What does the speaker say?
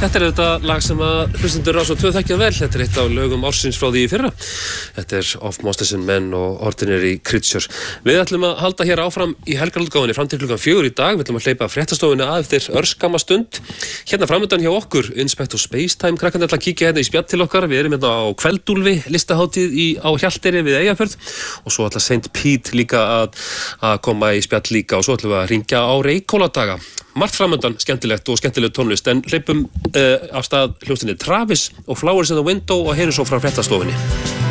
Þetta þetta lag sem að hlustendur Rás 2 þekkja vel. Þetta eitt af lögum ársins frá því í fyrra. Þetta Of Monsters and Men og Ordinary Creatures. Við ætlum að halda hér áfram í helgarútgáfunni fram til klukkan 4 í dag. Við ætlum að hleypa fréttastofunni að eftir örskamma stund. Hérna framundan hjá okkur, Inspector Spacetime, krakkarnir ætla að kíkja hérna í spjall til okkar. Við erum hérna á Kveldúlfi, listahátíð á Hjalteyri við Eyjafjörð og svo ætla St. Pete líka að koma í spjall líka og svo ætlum við að hringja á Reykhóladaga. Margt framundan skemmtilegt og skemmtileg tónlist en hleypum af stað hljómsveitinni Travis og Flowers in the Window og heyrum svo frá fréttastofunni.